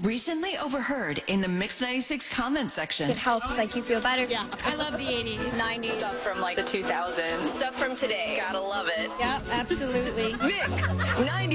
Recently overheard in the Mix 96 comment section. It helps you feel better. Yeah, I love the 80s. 90s. Stuff from the 2000s. Stuff from today. Gotta love it. Yep, absolutely. Mix 90.